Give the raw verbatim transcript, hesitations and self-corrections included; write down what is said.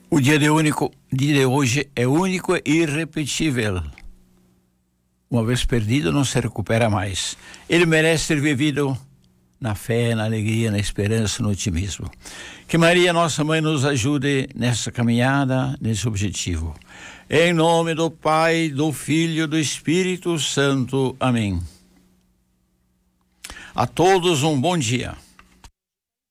O dia de, único, dia de hoje é único e irrepetível. Uma vez perdido, não se recupera mais. Ele merece ser vivido na fé, na alegria, na esperança, no otimismo. Que Maria, nossa mãe, nos ajude nessa caminhada, nesse objetivo. Em nome do Pai, do Filho e do Espírito Santo. Amém. A todos um bom dia.